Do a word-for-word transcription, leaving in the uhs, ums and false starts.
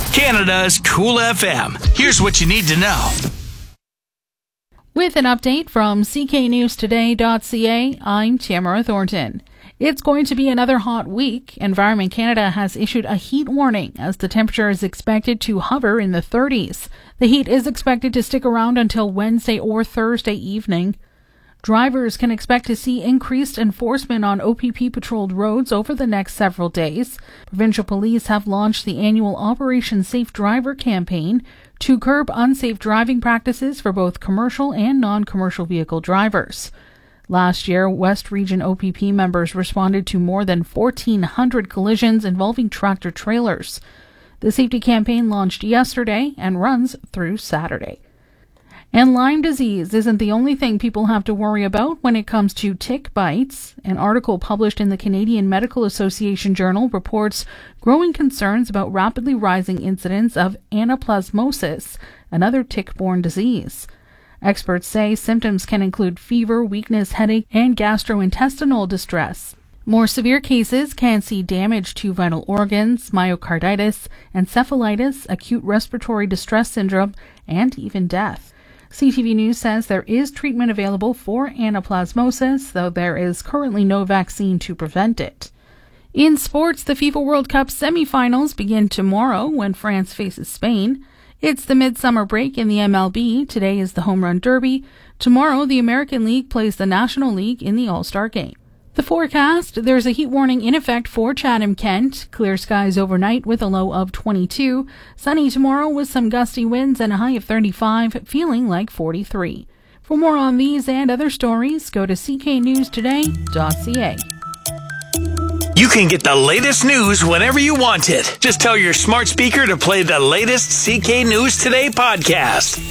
Canada's Cool F M. Here's what you need to know. With an update from C K News Today dot C A, I'm Tamara Thornton. It's going to be another hot week. Environment Canada has issued a heat warning as the temperature is expected to hover in the thirties. The heat is expected to stick around until Wednesday or Thursday evening. Drivers can expect to see increased enforcement on O P P-patrolled roads over the next several days. Provincial police have launched the annual Operation Safe Driver campaign to curb unsafe driving practices for both commercial and non-commercial vehicle drivers. Last year, West Region O P P members responded to more than fourteen hundred collisions involving tractor-trailers. The safety campaign launched yesterday and runs through Saturday. And Lyme disease isn't the only thing people have to worry about when it comes to tick bites. An article published in the Canadian Medical Association Journal reports growing concerns about rapidly rising incidents of anaplasmosis, another tick-borne disease. Experts say symptoms can include fever, weakness, headache, and gastrointestinal distress. More severe cases can see damage to vital organs, myocarditis, encephalitis, acute respiratory distress syndrome, and even death. C T V News says there is treatment available for anaplasmosis, though there is currently no vaccine to prevent it. In sports, the FIFA World Cup semifinals begin tomorrow when France faces Spain. It's the midsummer break in the M L B. Today is the Home Run Derby. Tomorrow, the American League plays the National League in the All-Star Game. The forecast, there's a heat warning in effect for Chatham-Kent. Clear skies overnight with a low of twenty-two. Sunny tomorrow with some gusty winds and a high of thirty-five, feeling like forty-three. For more on these and other stories, go to C K News Today dot C A. You can get the latest news whenever you want it. Just tell your smart speaker to play the latest C K News Today podcast.